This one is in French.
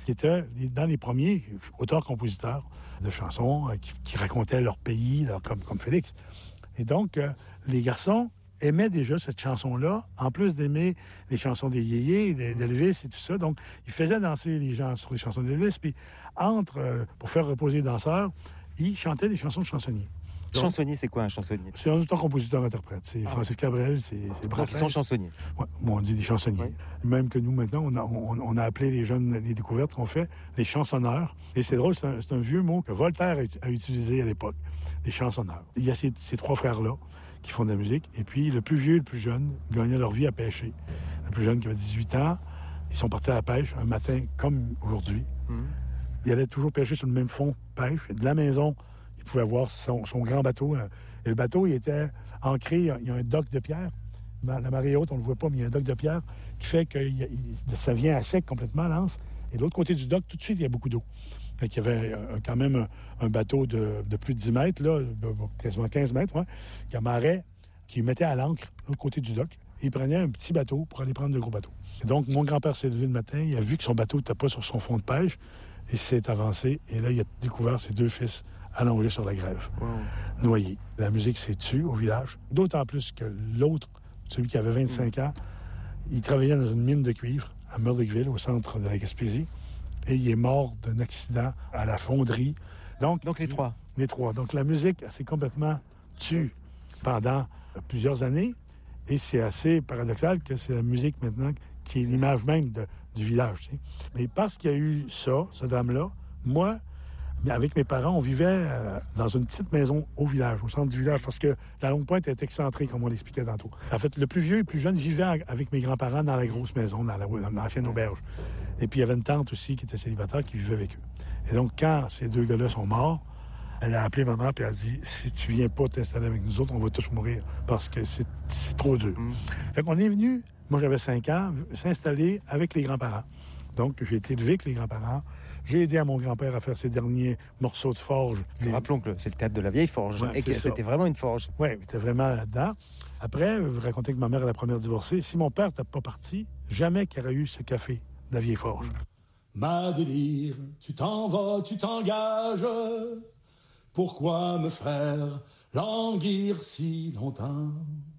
qui étaient dans les premiers auteurs-compositeurs de chansons qui racontaient leur pays, comme Félix. Et donc, les garçons aimaient déjà cette chanson-là, en plus d'aimer les chansons des yéyés, d'Elvis et tout ça. Donc, ils faisaient danser les gens sur les chansons d'Elvis, puis pour faire reposer les danseurs, ils chantaient des chansons de chansonniers. Donc, chansonnier, c'est quoi un chansonnier? C'est un auteur-compositeur-interprète. C'est Francis Cabrel, c'est Brassens. Ils sont chansonniers. Ouais, bon, on dit des chansonniers. Oui. Même que nous, maintenant, on a appelé les jeunes, les découvertes qu'on fait, les chansonneurs. Et c'est drôle, c'est un vieux mot que Voltaire a utilisé à l'époque, les chansonneurs. Il y a ces trois frères-là qui font de la musique. Et puis, le plus vieux et le plus jeune gagnaient leur vie à pêcher. Le plus jeune, qui avait 18 ans, ils sont partis à la pêche un matin comme aujourd'hui. Ils allaient toujours pêcher sur le même fond pêche. Et de la maison, il pouvait avoir son grand bateau. Et le bateau, il était ancré, il y a un dock de pierre. La marée haute, on ne le voit pas, mais il y a un dock de pierre qui fait que ça vient à sec complètement, l'anse. Et de l'autre côté du dock, tout de suite, il y a beaucoup d'eau. Fait qu'il y avait quand même un bateau de plus de 10 mètres, là, quasiment 15 mètres, ouais, qui amarrait, qui mettait à l'ancre de l'autre côté du dock. Et il prenait un petit bateau pour aller prendre le gros bateau. Et donc, mon grand-père s'est levé le matin, il a vu que son bateau n'était pas sur son fond de pêche, et s'est avancé, et là, il a découvert ses deux fils allongés sur la grève, noyés. La musique s'est tue au village, d'autant plus que l'autre, celui qui avait 25 ans, il travaillait dans une mine de cuivre à Murdochville, au centre de la Gaspésie, et il est mort d'un accident à la fonderie. Donc les trois. Les trois. Donc la musique s'est complètement tue pendant plusieurs années, et c'est assez paradoxal que c'est la musique maintenant qui est l'image même du village. Tu sais. Mais parce qu'il y a eu ça, ce drame-là, moi, avec mes parents, on vivait dans une petite maison au village, au centre du village, parce que la Longue-Pointe est excentrée, comme on l'expliquait tantôt. En fait, le plus vieux et le plus jeune vivaient avec mes grands-parents dans la grosse maison, dans l'ancienne auberge. Et puis, il y avait une tante aussi qui était célibataire qui vivait avec eux. Et donc, quand ces deux gars-là sont morts, elle a appelé maman et elle a dit « Si tu viens pas t'installer avec nous autres, on va tous mourir parce que c'est trop dur. Fait qu'on est venu, moi j'avais 5 ans, s'installer avec les grands-parents. Donc, j'ai été élevé avec les grands-parents. J'ai aidé à mon grand-père à faire ses derniers morceaux de forge. Rappelons que c'est le théâtre de la vieille forge, ouais, et que c'était vraiment une forge. Oui, c'était vraiment là-dedans. Après, vous racontez que ma mère est la première divorcée. Si mon père n'était pas parti, jamais qu'il y aurait eu ce café de la vieille forge. Ma délire, tu t'en vas, tu t'engages. Pourquoi me faire languir si longtemps?